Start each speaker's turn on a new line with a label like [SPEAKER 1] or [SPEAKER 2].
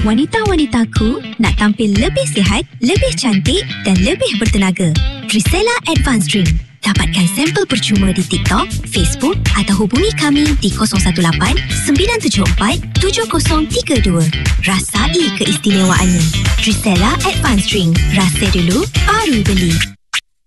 [SPEAKER 1] Wanita-wanitaku nak tampil lebih sihat, lebih cantik dan lebih bertenaga. Trisela Advanced Drink. Dapatkan sampel percuma di TikTok, Facebook atau hubungi kami di 018-974-7032. Rasai keistimewaannya. Trisela Advanced Drink. Rasa dulu, baru beli.